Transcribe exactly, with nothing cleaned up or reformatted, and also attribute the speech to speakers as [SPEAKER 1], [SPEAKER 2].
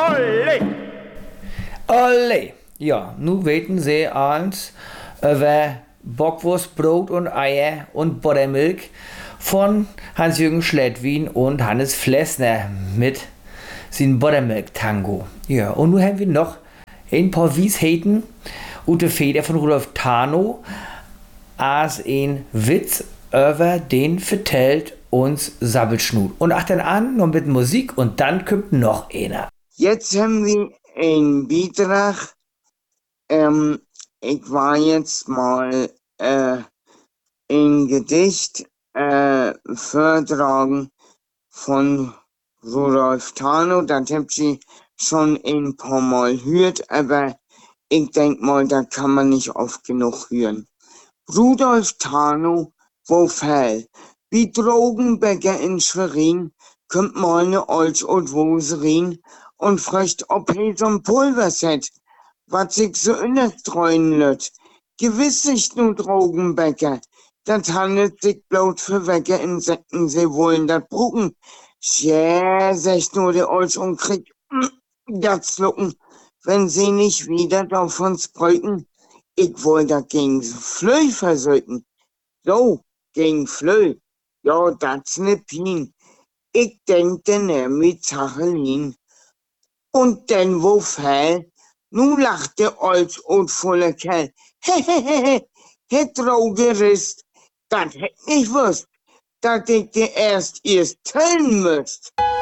[SPEAKER 1] Olé!
[SPEAKER 2] Olé! Ja, nu weten sie eins über Bockwurst, Brot und Eier und Buttermilk von Hans-Jürgen Schlettwin und Hannes Flessner mit seinem Buttermilk-Tango. Ja, und nun haben wir noch ein paar Wiesheten Ute Feder von Rudolf Tano als ein Witz über den vertellt uns Sabbelschnut. Und achten an, noch mit Musik und dann kommt noch einer.
[SPEAKER 3] Jetzt haben wir einen Beitrag. Ähm, ich war jetzt mal äh, ein Gedicht äh, vortragen von Rudolf Tano. Das habt ihr schon ein paar Mal gehört, aber ich denk mal, das kann man nicht oft genug hören. Rudolf Tano, wo fäll? Wie Drogenbäcker in Schwerin, kommt mal ne Olsch und Woserin und fragt, ob he so'n Pulverset, wat sich so innerstreuen lüt. Gewiss nicht nur Drogenbäcker, das handelt sich bloß für Wecker Insekten, sie wollen dat brucken. Tja, sagt nur der Olsch und kriegt das Lucken, wenn sie nicht wieder davon sprücken. Ich wollte das gegen Flöh versöken. So, gegen Flöh. Ja, das ne Pien. Ich denkte nämlich Zachelin. Und denn wo fäll? Nu lacht der Olsch und voller Kerl. Hehehe, het Drogerist. Das hätt nicht wusst, dass ich dir erst erst tellen müsst.